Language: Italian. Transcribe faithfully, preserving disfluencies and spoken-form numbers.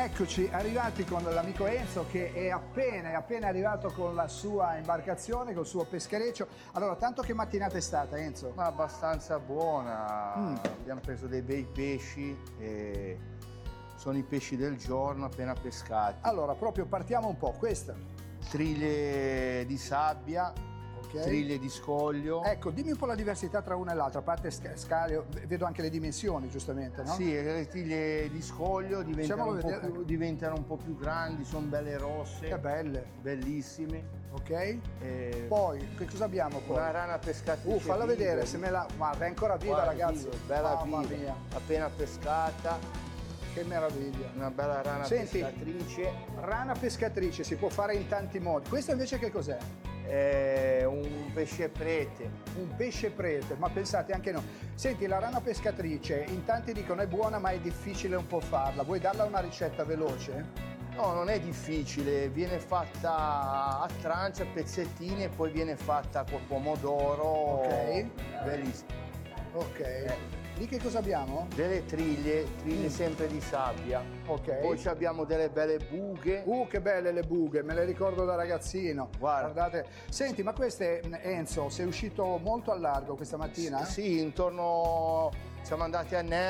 Eccoci arrivati con l'amico Enzo che è appena, è appena arrivato con la sua imbarcazione, col suo peschereccio. Allora, tanto che mattinata è stata, Enzo? Ma abbastanza buona, Mm. abbiamo preso dei bei pesci e sono i pesci del giorno appena pescati. Allora, proprio partiamo un po', questa. Triglie di sabbia, Ok. triglie di scoglio. Ecco, dimmi un po' la diversità tra una e l'altra, a parte sca- scale, vedo anche le dimensioni, giustamente, no? Sì, le triglie di scoglio diventano un, po vedere. più, diventano un po' più grandi, sono belle rosse, Che belle, bellissime. ok? E Poi, che cosa abbiamo poi? una rana pescatrice. Uh, falla viva, vedere, se me la... Guarda, è ancora viva, guarda, ragazzi. viva, bella Mamma viva, mia, appena pescata, che meraviglia. una bella rana Senti, pescatrice. rana pescatrice si può fare in tanti modi. Questo invece che cos'è? È un pesce prete. Un pesce prete, ma pensate anche noi. Senti, la rana pescatrice, in tanti dicono è buona ma è difficile un po' farla. Vuoi darla una ricetta veloce? No, non è difficile, viene fatta a tranche, a pezzettini e poi viene fatta col pomodoro. Ok. Bellissimo. Ok. Lì che cosa abbiamo? Delle triglie, triglie Mm. sempre di sabbia. Ok. Poi ci abbiamo delle belle buche. Uh, che belle le bughe, me le ricordo da ragazzino. Guarda. Guardate. Senti, ma queste, Enzo, sei uscito molto a largo questa mattina? Sì, intorno siamo andati a Nel